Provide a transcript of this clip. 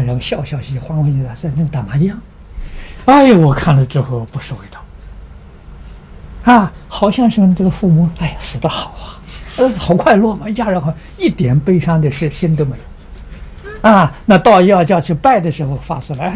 两个笑嘻嘻、欢欢喜喜的在那打麻将。哎呀，我看了之后不是味道，啊，好像是这个父母，哎呀，死得好啊，好快乐嘛，一家人好，一点悲伤的心都没有。啊，那到要去拜的时候发誓来。